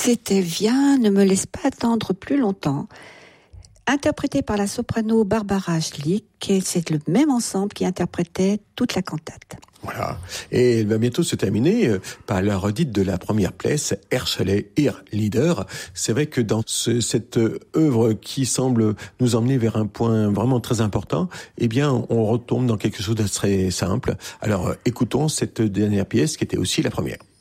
C'était Viens, ne me laisse pas attendre plus longtemps, interprété par la soprano Barbara Schlick, et c'est le même ensemble qui interprétait toute la cantate. Voilà. Et elle va bientôt se terminer par la redite de la première pièce, Herschele, Ir Leader. C'est vrai que dans cette œuvre qui semble nous emmener vers un point vraiment très important, eh bien, on retombe dans quelque chose de très simple. Alors, écoutons cette dernière pièce qui était aussi la première.